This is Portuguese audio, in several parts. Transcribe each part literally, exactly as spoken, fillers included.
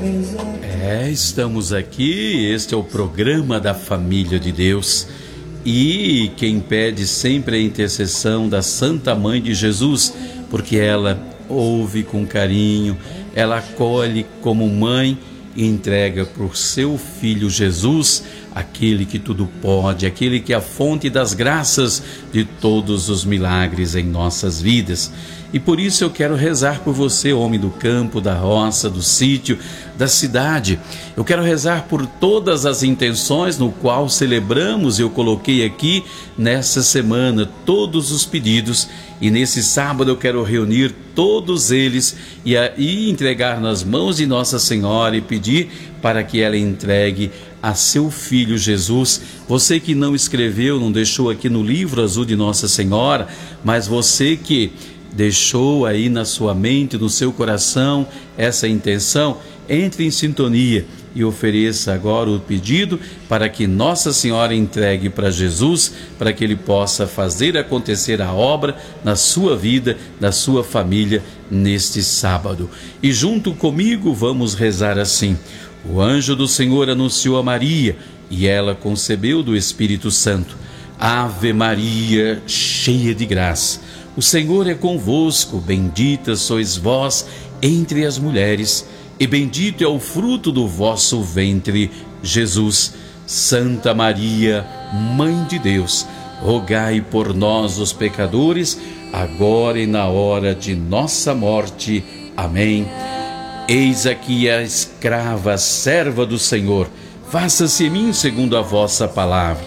É, estamos aqui, este é o programa da Família de Deus. E quem pede sempre a intercessão da Santa Mãe de Jesus, porque ela ouve com carinho, ela acolhe como mãe e entrega para o seu Filho Jesus, aquele que tudo pode, aquele que é a fonte das graças de todos os milagres em nossas vidas. E por isso eu quero rezar por você, homem do campo, da roça, do sítio, da cidade. Eu quero rezar por todas as intenções no qual celebramos, eu coloquei aqui nessa semana todos os pedidos. E nesse sábado eu quero reunir todos eles e, a, e entregar nas mãos de Nossa Senhora e pedir para que ela entregue a seu Filho Jesus. Você que não escreveu, não deixou aqui no livro azul de Nossa Senhora, mas você que deixou aí na sua mente, no seu coração, essa intenção, entre em sintonia e ofereça agora o pedido para que Nossa Senhora entregue para Jesus, para que Ele possa fazer acontecer a obra na sua vida, na sua família, neste sábado. E junto comigo vamos rezar assim: o anjo do Senhor anunciou a Maria, e ela concebeu do Espírito Santo. Ave Maria, cheia de graça, o Senhor é convosco, bendita sois vós entre as mulheres, e bendito é o fruto do vosso ventre, Jesus. Santa Maria, Mãe de Deus, rogai por nós, os pecadores, agora e na hora de nossa morte. Amém. Eis aqui a escrava, a serva do Senhor, faça-se em mim segundo a vossa palavra.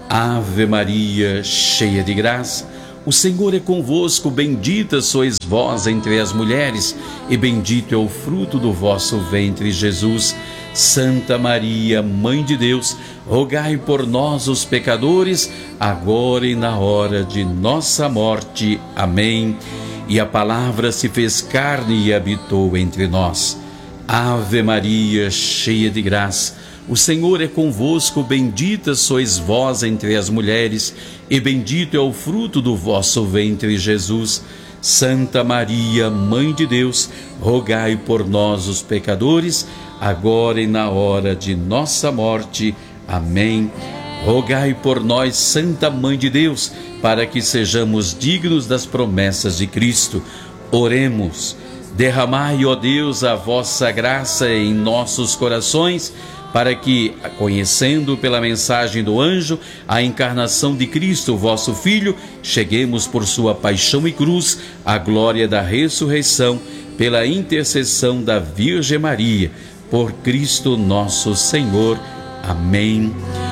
Ave Maria, cheia de graça, o Senhor é convosco, bendita sois vós entre as mulheres, e bendito é o fruto do vosso ventre, Jesus. Santa Maria, Mãe de Deus, rogai por nós, os pecadores, agora e na hora de nossa morte. Amém. E a palavra se fez carne e habitou entre nós. Ave Maria, cheia de graça, o Senhor é convosco, bendita sois vós entre as mulheres, e bendito é o fruto do vosso ventre, Jesus. Santa Maria, Mãe de Deus, rogai por nós, os pecadores, agora e na hora de nossa morte. Amém. Rogai por nós, Santa Mãe de Deus, para que sejamos dignos das promessas de Cristo. Oremos. Derramai, ó Deus, a vossa graça em nossos corações, para que, conhecendo pela mensagem do anjo a encarnação de Cristo, vosso Filho, cheguemos por sua paixão e cruz à glória da ressurreição, pela intercessão da Virgem Maria, por Cristo nosso Senhor. Amém.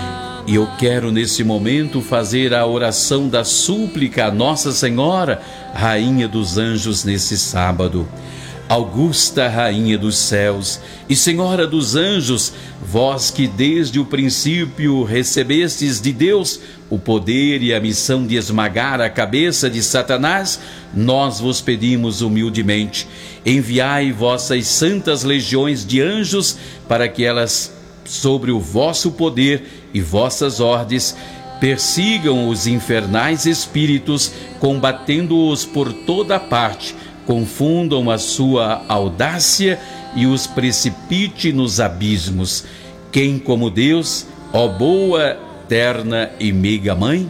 E eu quero nesse momento fazer a oração da súplica a Nossa Senhora, Rainha dos Anjos, nesse sábado. Augusta Rainha dos céus e Senhora dos anjos, vós que desde o princípio recebestes de Deus o poder e a missão de esmagar a cabeça de Satanás, nós vos pedimos humildemente, enviai vossas santas legiões de anjos, para que elas, sobre o vosso poder e vossas ordens, persigam os infernais espíritos, combatendo-os por toda parte, confundam a sua audácia e os precipite nos abismos. Quem como Deus, ó boa, terna e meiga Mãe?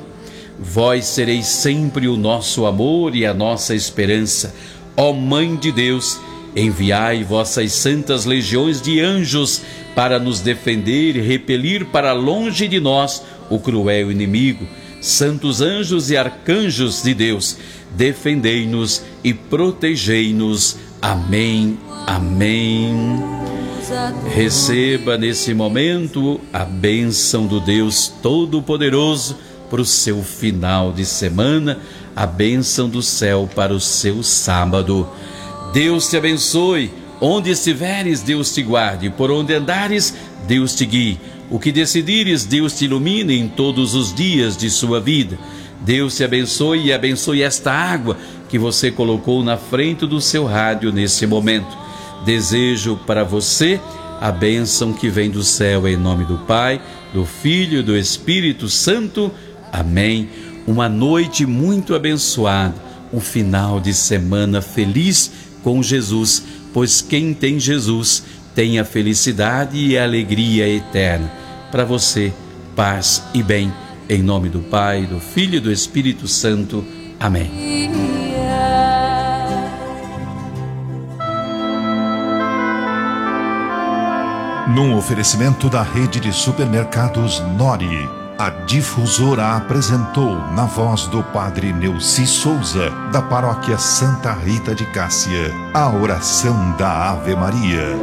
Vós sereis sempre o nosso amor e a nossa esperança. Ó Mãe de Deus, enviai vossas santas legiões de anjos para nos defender e repelir para longe de nós o cruel inimigo. Santos anjos e arcanjos de Deus, defendei-nos e protegei-nos. Amém, amém. Receba nesse momento a bênção do Deus Todo-Poderoso para o seu final de semana, a bênção do céu para o seu sábado. Deus te abençoe, onde estiveres, Deus te guarde, por onde andares, Deus te guie. O que decidires, Deus te ilumine em todos os dias de sua vida. Deus te abençoe e abençoe esta água que você colocou na frente do seu rádio nesse momento. Desejo para você a bênção que vem do céu, em nome do Pai, do Filho e do Espírito Santo. Amém. Uma noite muito abençoada, um final de semana feliz com Jesus, pois quem tem Jesus tenha felicidade e alegria eterna. Para você, paz e bem. Em nome do Pai, do Filho e do Espírito Santo. Amém. Num oferecimento da rede de supermercados Nori, a difusora apresentou, na voz do Padre Neuci Souza, da Paróquia Santa Rita de Cássia, a oração da Ave Maria.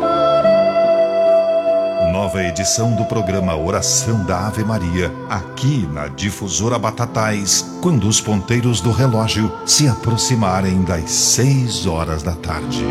Nova edição do programa Oração da Ave Maria, aqui na Difusora Batatais, quando os ponteiros do relógio se aproximarem das seis horas da tarde.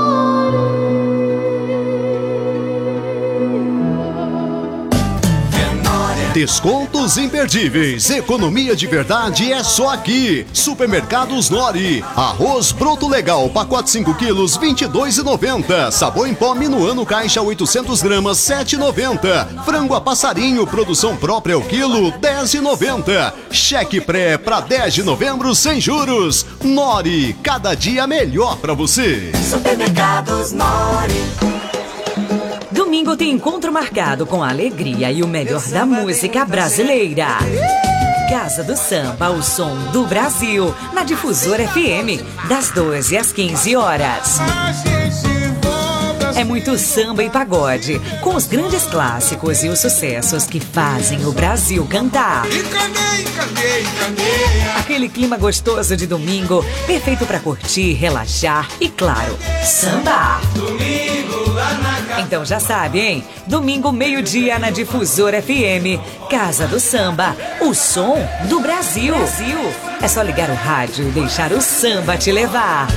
Descontos imperdíveis, economia de verdade é só aqui. Supermercados Nori. Arroz bruto legal, pacote cinco quilos, vinte e dois reais e noventa centavos. Sabão em pó Minuano caixa oitocentas gramas, sete reais e noventa centavos. Frango a passarinho, produção própria ao quilo, dez reais e noventa centavos. Cheque pré para dez de novembro sem juros. Nori, cada dia melhor para você. Supermercados Nori. Domingo tem encontro marcado com a alegria e o melhor da música brasileira. Casa do Samba, o som do Brasil, na Difusora F M, das doze às quinze horas. É muito samba e pagode, com os grandes clássicos e os sucessos que fazem o Brasil cantar. Aquele clima gostoso de domingo, perfeito para curtir, relaxar e, claro, sambar. Então já sabe, hein? Domingo, meio-dia, na Difusora F M, Casa do Samba, o som do Brasil. É só ligar o rádio e deixar o samba te levar.